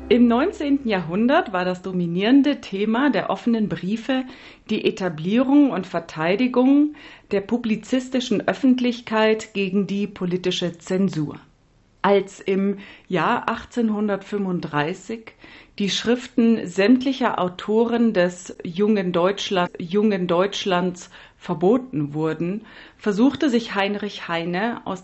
Im 19. Jahrhundert war das dominierende Thema der offenen Briefe die Etablierung und Verteidigung der publizistischen Öffentlichkeit gegen die politische Zensur. Als im Jahr 1835 die Schriften sämtlicher Autoren des jungen Deutschlands verboten wurden, versuchte sich Heinrich Heine aus